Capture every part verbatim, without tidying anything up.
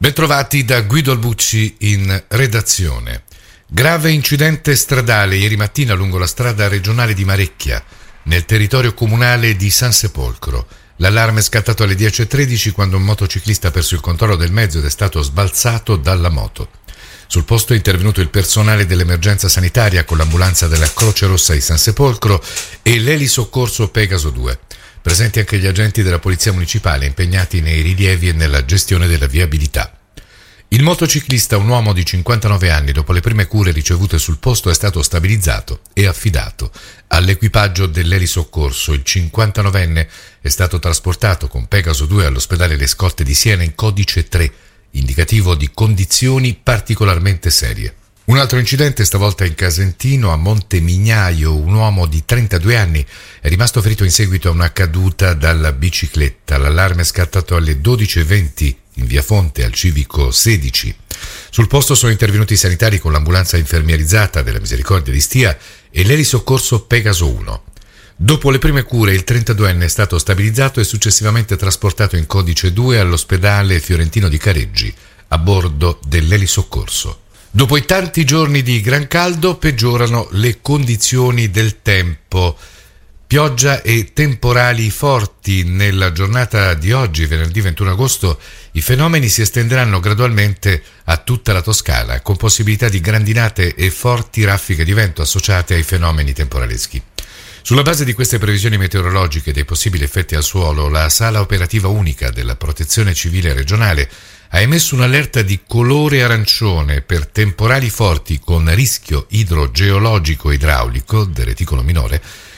Bentrovati da Guido Albucci in redazione. Grave incidente stradale ieri mattina lungo la strada regionale di Marecchia, nel territorio comunale di San Sepolcro. L'allarme è scattato alle dieci e tredici quando un motociclista ha perso il controllo del mezzo ed è stato sbalzato dalla moto. Sul posto è intervenuto il personale dell'emergenza sanitaria con l'ambulanza della Croce Rossa di San Sepolcro e l'elisoccorso Pegaso due. Presenti anche gli agenti della Polizia Municipale impegnati nei rilievi e nella gestione della viabilità. Il motociclista, un uomo di cinquantanove anni, dopo le prime cure ricevute sul posto è stato stabilizzato e affidato all'equipaggio dell'elisoccorso. Il cinquantanovenne è stato trasportato con Pegaso due all'ospedale Le Scotte di Siena in codice tre, indicativo di condizioni particolarmente serie. Un altro incidente, stavolta in Casentino, a Monte Mignaio. Un uomo di trentadue anni è rimasto ferito in seguito a una caduta dalla bicicletta. L'allarme è scattato alle dodici e venti in via Fonte al civico sedici. Sul posto sono intervenuti i sanitari con l'ambulanza infermierizzata della Misericordia di Stia e l'elisoccorso Pegaso uno. Dopo le prime cure il trentaduenne è stato stabilizzato e successivamente trasportato in codice due all'ospedale fiorentino di Careggi a bordo dell'elisoccorso. Dopo i tanti giorni di gran caldo peggiorano le condizioni del tempo. Pioggia e temporali forti. Nella giornata di oggi, venerdì ventuno agosto, i fenomeni si estenderanno gradualmente a tutta la Toscana, con possibilità di grandinate e forti raffiche di vento associate ai fenomeni temporaleschi. Sulla base di queste previsioni meteorologiche e dei possibili effetti al suolo, la Sala Operativa Unica della Protezione Civile Regionale ha emesso un'allerta di colore arancione per temporali forti con rischio idrogeologico idraulico del reticolo minore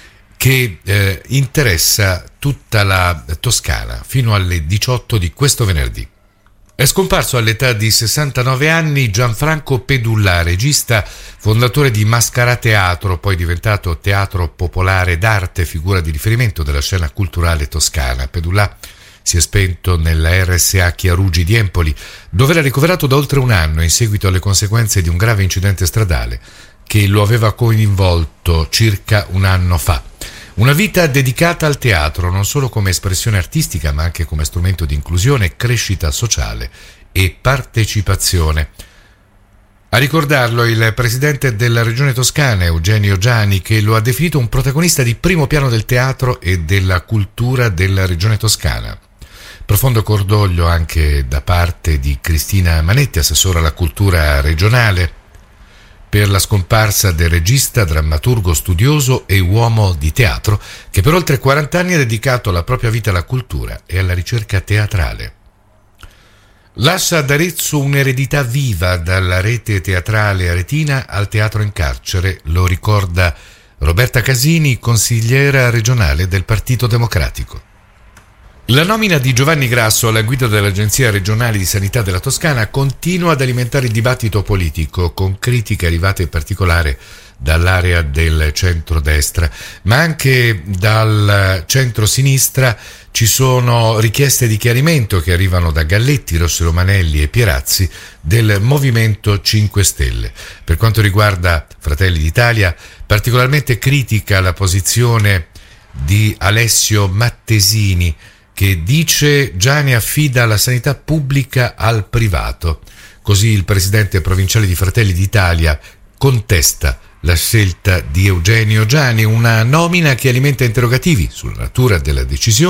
che eh, interessa tutta la Toscana fino alle diciotto di questo venerdì. È scomparso all'età di sessantanove anni Gianfranco Pedulla, regista, fondatore di Mascara Teatro, poi diventato Teatro Popolare d'Arte, figura di riferimento della scena culturale toscana. Pedulla si è spento nella R S A Chiarugi di Empoli, dove era ricoverato da oltre un anno in seguito alle conseguenze di un grave incidente stradale che lo aveva coinvolto circa un anno fa. Una vita dedicata al teatro, non solo come espressione artistica, ma anche come strumento di inclusione, crescita sociale e partecipazione. A ricordarlo il presidente della Regione Toscana, Eugenio Giani, che lo ha definito un protagonista di primo piano del teatro e della cultura della Regione Toscana. Profondo cordoglio anche da parte di Cristina Manetti, assessora alla cultura regionale, per la scomparsa del regista, drammaturgo, studioso e uomo di teatro che per oltre quaranta anni ha dedicato la propria vita alla cultura e alla ricerca teatrale. Lascia ad Arezzo un'eredità viva dalla rete teatrale aretina al teatro in carcere, lo ricorda Roberta Casini, consigliera regionale del Partito Democratico. La nomina di Giovanni Grasso alla guida dell'Agenzia regionale di sanità della Toscana continua ad alimentare il dibattito politico, con critiche arrivate in particolare dall'area del centrodestra, ma anche dal centro-sinistra. Ci sono richieste di chiarimento che arrivano da Galletti, Rossi Romanelli e Pierazzi del Movimento cinque Stelle. Per quanto riguarda Fratelli d'Italia, particolarmente critica la posizione di Alessio Mattesini, che dice Giani affida la sanità pubblica al privato. Così il presidente provinciale di Fratelli d'Italia contesta la scelta di Eugenio Giani, una nomina che alimenta interrogativi sulla natura della decisione